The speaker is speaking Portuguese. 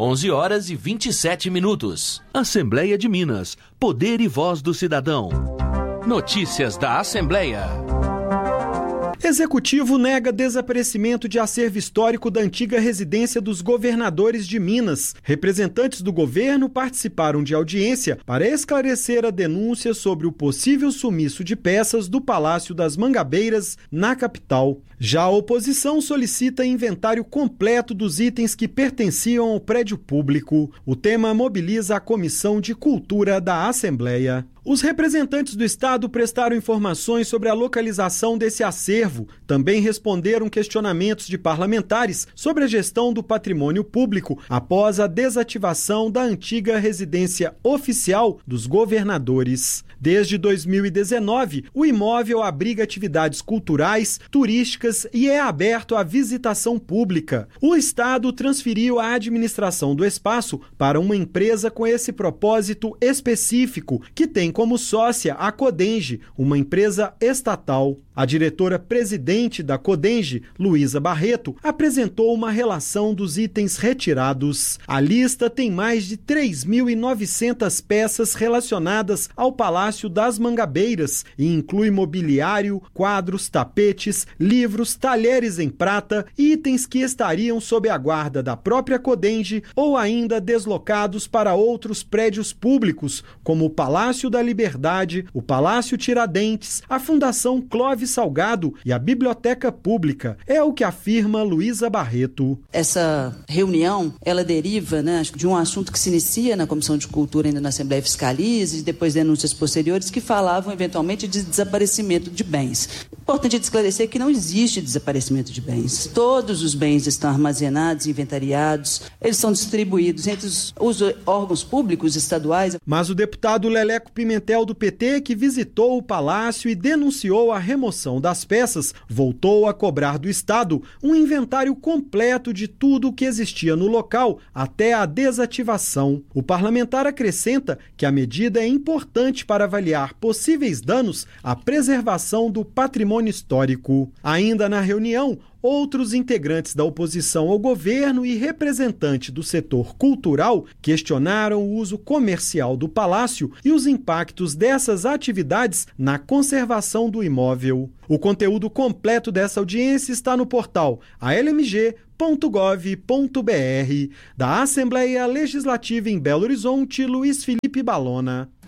11h27. Assembleia de Minas. Poder e voz do cidadão. Notícias da Assembleia. Executivo nega desaparecimento de acervo histórico da antiga residência dos governadores de Minas. Representantes do governo participaram de audiência para esclarecer a denúncia sobre o possível sumiço de peças do Palácio das Mangabeiras, na capital. Já a oposição solicita inventário completo dos itens que pertenciam ao prédio público. O tema mobiliza a Comissão de Cultura da Assembleia. Os representantes do Estado prestaram informações sobre a localização desse acervo. Também responderam questionamentos de parlamentares sobre a gestão do patrimônio público após a desativação da antiga residência oficial dos governadores. Desde 2019, o imóvel abriga atividades culturais, turísticas e é aberto à visitação pública. O Estado transferiu a administração do espaço para uma empresa com esse propósito específico, que tem como sócia a Codenge, uma empresa estatal. A diretora-presidente da Codenge, Luísa Barreto, apresentou uma relação dos itens retirados. A lista tem mais de 3.900 peças relacionadas ao Palácio das Mangabeiras e inclui mobiliário, quadros, tapetes, livros, talheres em prata, itens que estariam sob a guarda da própria Codenge ou ainda deslocados para outros prédios públicos, como o Palácio da Liberdade, o Palácio Tiradentes, a Fundação Clóvis Salgado e a Biblioteca Pública. É o que afirma Luísa Barreto. Essa reunião, ela deriva, de um assunto que se inicia na Comissão de Cultura, ainda na Assembleia Fiscaliza, e depois denúncias posteriores que falavam eventualmente de desaparecimento de bens. Importante esclarecer que não existe desaparecimento de bens. Todos os bens estão armazenados, inventariados, eles são distribuídos entre os órgãos públicos estaduais. Mas o deputado Leleco Pimentel, do PT, que visitou o palácio e denunciou a remoção das peças, voltou a cobrar do Estado um inventário completo de tudo o que existia no local até a desativação. O parlamentar acrescenta que a medida é importante para avaliar possíveis danos à preservação do patrimônio histórico. Ainda na reunião, outros integrantes da oposição ao governo e representante do setor cultural questionaram o uso comercial do palácio e os impactos dessas atividades na conservação do imóvel. O conteúdo completo dessa audiência está no portal almg.gov.br. Da Assembleia Legislativa em Belo Horizonte, Luiz Felipe Balona.